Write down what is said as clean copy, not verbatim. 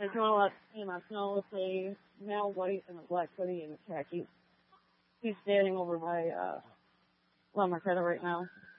There's not a lot in my snow. It's a male white and a black hoodie and a khaki. He's standing over by Mercado right now.